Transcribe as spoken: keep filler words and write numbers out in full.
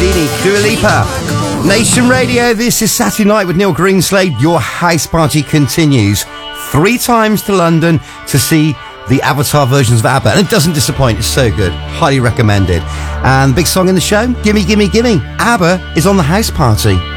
Houdini, Dua Lipa. Nation Radio, this is Saturday Night with Neil Greenslade. Your house party continues. Three times to London to see the Avatar versions of ABBA. And it doesn't disappoint, it's so good. Highly recommended. And big song in the show, Gimme, Gimme, Gimme. ABBA is on the house party.